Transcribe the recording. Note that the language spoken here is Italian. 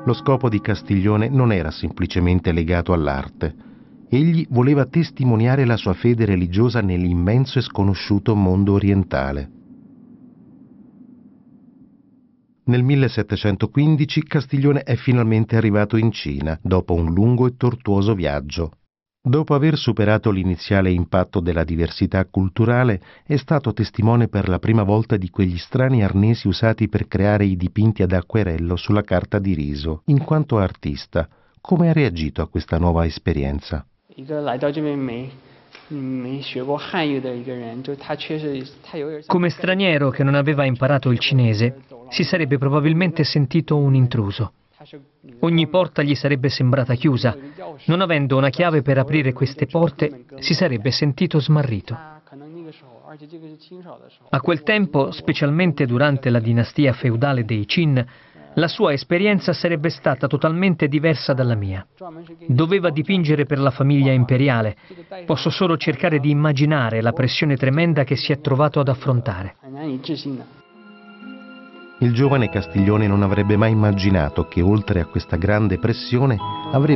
Lo scopo di Castiglione non era semplicemente legato all'arte. Egli voleva testimoniare la sua fede religiosa nell'immenso e sconosciuto mondo orientale. Nel 1715 Castiglione è finalmente arrivato in Cina, dopo un lungo e tortuoso viaggio. Dopo aver superato l'iniziale impatto della diversità culturale, è stato testimone per la prima volta di quegli strani arnesi usati per creare i dipinti ad acquerello sulla carta di riso. In quanto artista, come ha reagito a questa nuova esperienza? Come straniero che non aveva imparato il cinese, si sarebbe probabilmente sentito un intruso. Ogni porta gli sarebbe sembrata chiusa. Non avendo una chiave per aprire queste porte, si sarebbe sentito smarrito. A quel tempo, specialmente durante la dinastia feudale dei Qin, la sua esperienza sarebbe stata totalmente diversa dalla mia. Doveva dipingere per la famiglia imperiale. Posso solo cercare di immaginare la pressione tremenda che si è trovato ad affrontare. Il giovane Castiglione non avrebbe mai immaginato che oltre a questa grande pressione avrebbe